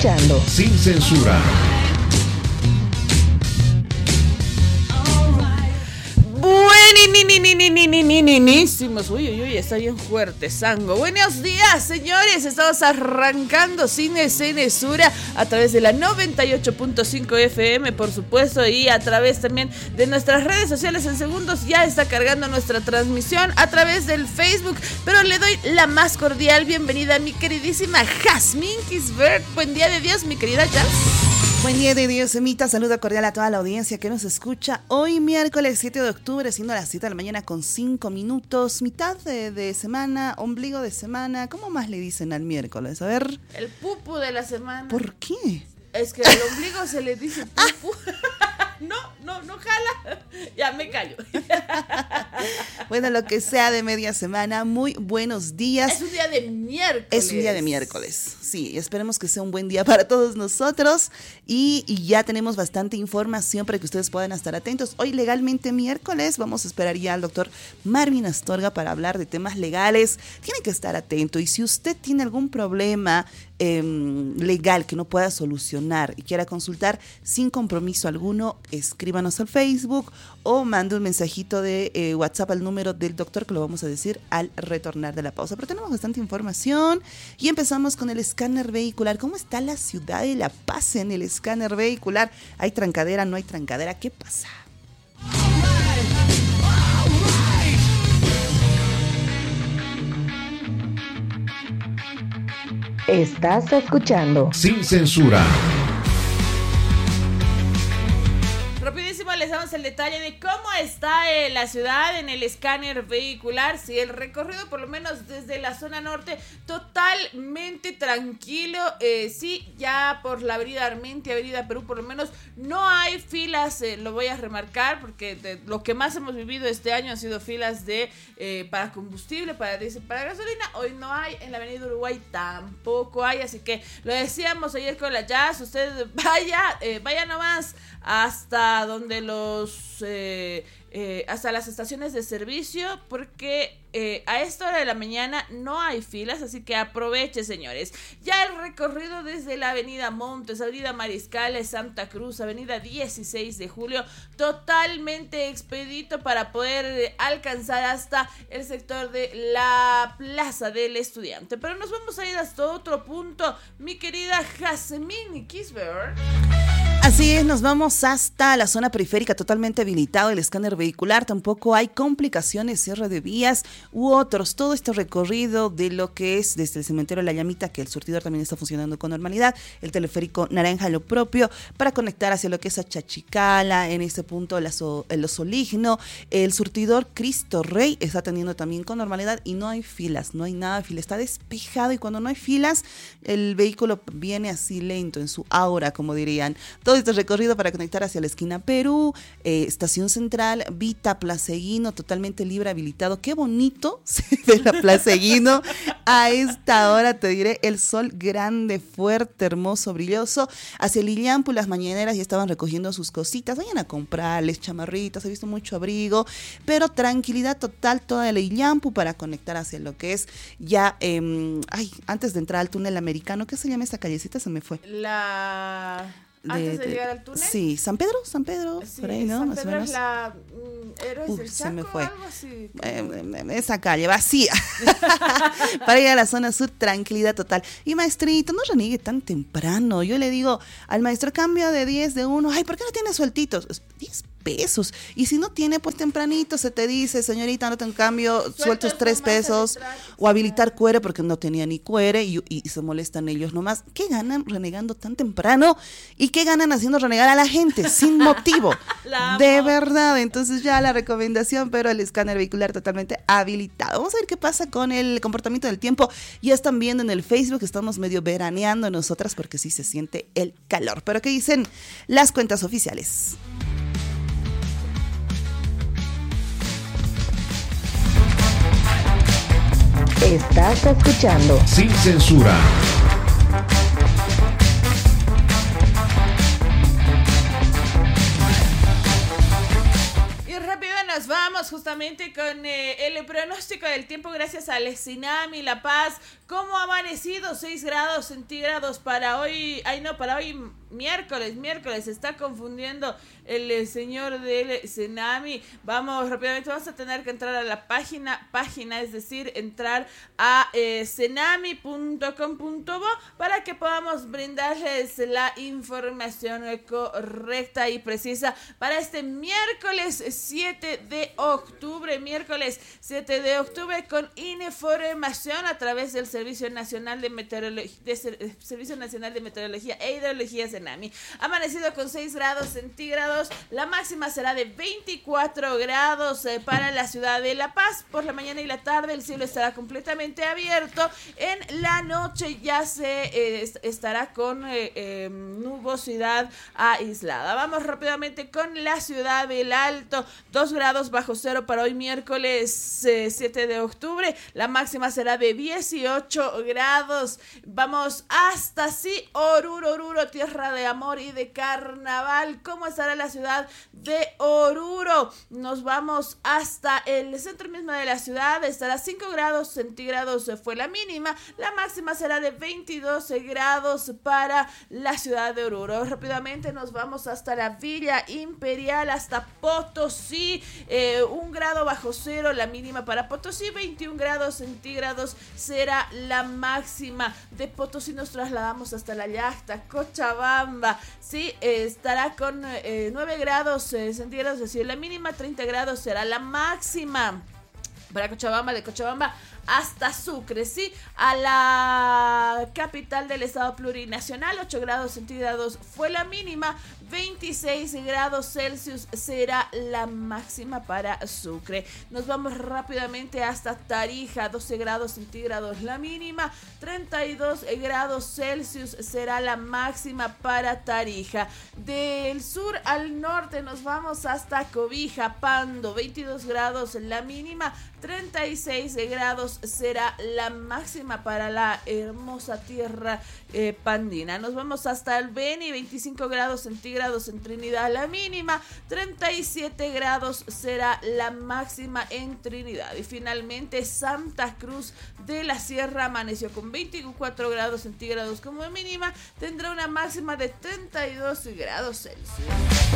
escuchando Sin Censura. Buenísimos. Uy, está bien fuerte, Sango. Buenos días, señores. Estamos arrancando Sin Censura a través de la 98.5 FM, por supuesto, y a través también de nuestras redes sociales. En segundos ya está cargando nuestra transmisión a través del Facebook, pero le doy la más cordial bienvenida a mi queridísima Jazmín Kisbert. Buen día de Dios, mi querida Jazz. Buen día de Dios, Emita. Saludo cordial a toda la audiencia que nos escucha hoy miércoles 7 de octubre, siendo las 7 de la mañana con 5 minutos, mitad de semana, ombligo de semana. ¿Cómo más le dicen al miércoles? A ver. El pupu de la semana. ¿Por qué? Es que al ombligo se le dice pupu. No jala. Ya me callo. Bueno, lo que sea de media semana, muy buenos días. Es un día de miércoles. Es un día de miércoles, sí. Esperemos que sea un buen día para todos nosotros. Y ya tenemos bastante información para que ustedes puedan estar atentos. Hoy legalmente miércoles vamos a esperar ya al doctor Marvin Astorga para hablar de temas legales. Tiene que estar atento. Y si usted tiene algún problema legal que no pueda solucionar y quiera consultar sin compromiso alguno, escríbanos al Facebook o mande un mensajito de WhatsApp al número del doctor, que lo vamos a decir al retornar de la pausa. Pero tenemos bastante información y empezamos con el escáner vehicular. ¿Cómo está la ciudad de La Paz en el escáner vehicular? ¿Hay trancadera? ¿No hay trancadera? ¿Qué pasa? Estás escuchando Sin Censura. Rapidísimo les damos el detalle de cómo está la ciudad en el escáner vehicular. Sí, el recorrido, por lo menos desde la zona norte, totalmente tranquilo. Sí, ya por la avenida Armentia, avenida Perú, por lo menos no hay filas, lo voy a remarcar, porque lo que más hemos vivido este año han sido filas para combustible, para gasolina. Hoy no hay, en la avenida Uruguay tampoco hay, así que lo decíamos ayer con la Jazz, usted vaya nomás hasta donde hasta las estaciones de servicio, porque a esta hora de la mañana no hay filas, así que aproveche, señores. Ya el recorrido desde la avenida Montes, avenida Mariscales, Santa Cruz, avenida 16 de julio, totalmente expedito para poder alcanzar hasta el sector de la Plaza del Estudiante. Pero nos vamos a ir hasta otro punto, mi querida Jazmín Kisbert. Así es, nos vamos hasta la zona periférica, totalmente habilitado el escáner vehicular. Tampoco hay complicaciones, cierre de vías u otros. Todo este recorrido de lo que es desde el cementerio de La Llamita, que el surtidor también está funcionando con normalidad, el teleférico Naranja, lo propio, para conectar hacia lo que es a Chachicala, en este punto el Ozoligno, el surtidor Cristo Rey está teniendo también con normalidad y no hay filas, no hay nada de fila, está despejado, y cuando no hay filas, el vehículo viene así lento, en su aura, como dirían. Todo este recorrido para conectar hacia la esquina Perú, Estación Central, Vita, Placeguino, totalmente libre, habilitado. Qué bonito se ve la Placeguino a esta hora, te diré, el sol grande, fuerte, hermoso, brilloso. Hacia el Illampu, las mañaneras ya estaban recogiendo sus cositas, vayan a comprarles chamarritas, he visto mucho abrigo, pero tranquilidad total toda el Illampu para conectar hacia lo que es ya, antes de entrar al túnel americano, ¿qué se llama esta callecita? Se me fue. Antes de llegar al túnel. Sí, San Pedro, sí, por ahí, ¿no? San Más Pedro o menos. es la Héroes del Se Chaco, me fue. algo así. Esa calle vacía. Para ir a la zona sur, tranquilidad total. Y maestrito, no reniegue tan temprano. Yo le digo al maestro, cambio de 10 de 1. Ay, ¿por qué no tiene sueltitos? 10 pesos. Y si no tiene, pues tempranito se te dice, señorita, no te en cambio, sueltos 3 pesos. O habilitar cuere, porque no tenía ni cuere y se molestan ellos nomás. ¿Qué ganan renegando tan temprano? ¿Y qué ganan haciendo renegar a la gente sin motivo? De verdad. Entonces ya la recomendación, pero el escáner vehicular totalmente habilitado. Vamos a ver qué pasa con el comportamiento del tiempo. Ya están viendo en el Facebook, estamos medio veraneando nosotras porque sí se siente el calor. Pero ¿qué dicen las cuentas oficiales? Estás escuchando Sin Censura. Y rápido nos vamos, justamente con el pronóstico del tiempo gracias al Senami La Paz. ¿Cómo ha amanecido? 6 grados centígrados para hoy. Para hoy miércoles. Se está confundiendo el señor del Senami. Vamos a tener que entrar a la página, es decir, entrar a senami.com.bo para que podamos brindarles la información correcta y precisa para este miércoles 7 de octubre, con información a través del Servicio Nacional de Meteorología e Hidrología Senami. Amanecido con 6 grados centígrados, la máxima será de 24 grados para la ciudad de La Paz. Por la mañana y la tarde el cielo estará completamente abierto. En la noche ya se estará con nubosidad aislada. Vamos rápidamente con la ciudad del Alto. 2 grados bajo cero para hoy miércoles 7 de octubre. La máxima será de 18 grados. Vamos hasta Oruro, tierra de amor y de carnaval. ¿Cómo estará la ciudad de Oruro? Nos vamos hasta el centro mismo de la ciudad. Estará 5 grados centígrados fue la mínima. La máxima será de 22 grados para la ciudad de Oruro. Rápidamente nos vamos hasta la Villa Imperial, hasta Potosí. 1 grado bajo cero la mínima para Potosí. 21 grados centígrados será la máxima. De Potosí nos trasladamos hasta la Yacta, Cochabamba. Sí, estará con 9 grados centígrados, es decir, la mínima. 30 grados será la máxima para Cochabamba. De Cochabamba hasta Sucre, sí, a la capital del estado plurinacional. 8 grados centígrados fue la mínima. 26 grados Celsius será la máxima para Sucre. Nos vamos rápidamente hasta Tarija. 12 grados centígrados la mínima. 32 grados Celsius será la máxima para Tarija. Del sur al norte nos vamos hasta Cobija, Pando. 22 grados la mínima. 36 grados será la máxima para la hermosa tierra pandina. Nos vamos hasta el Beni. 25 grados centígrados en Trinidad la mínima. 37 grados será la máxima en Trinidad. Y finalmente Santa Cruz de la Sierra amaneció con 24 grados centígrados como mínima. Tendrá una máxima de 32 grados Celsius.